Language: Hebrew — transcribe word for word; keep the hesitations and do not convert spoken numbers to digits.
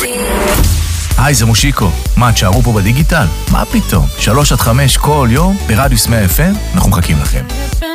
היי, זה מושיקו. מה, תשארו פה בדיגיטל? מה פתאום? שלוש עד חמש כל יום ברדיוס מאה אף אם, אנחנו מחכים לכם.